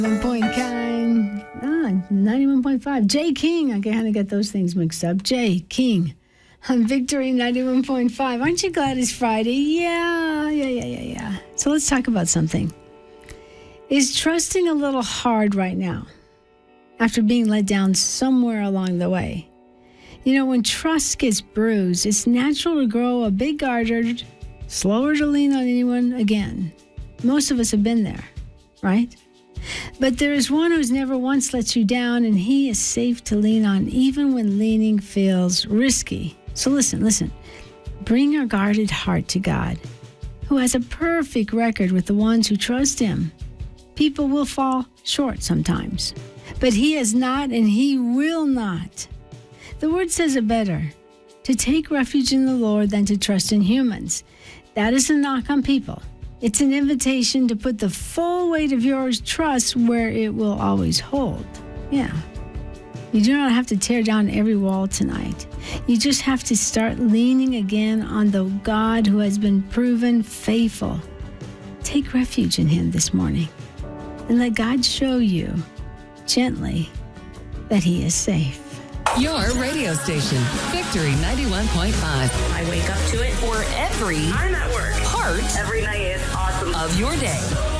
91.5. Jay King. I kind of get those things mixed up. Jay King on Victory 91.5. Aren't you glad it's Friday? Yeah. So let's talk about something. Is trusting a little hard right now after being let down somewhere along the way? You know, when trust gets bruised, it's natural to grow a bit guarded, slower to lean on anyone again. Most of us have been there, right? But there is one who's never once let you down, and he is safe to lean on even when leaning feels risky. So listen. Bring your guarded heart to God, who has a perfect record with the ones who trust him. People will fall short sometimes, but he has not, and he will not. The word says it better, to take refuge in the Lord than to trust in humans. That is a knock on people. It's an invitation to put the full weight of your trust where it will always hold. Yeah. You do not have to tear down every wall tonight. You just have to start leaning again on the God who has been proven faithful. Take refuge in him this morning and let God show you gently that he is safe. Your radio station, Victory 91.5. I wake up to it For every I'm at work part every night. It's awesome. of your day.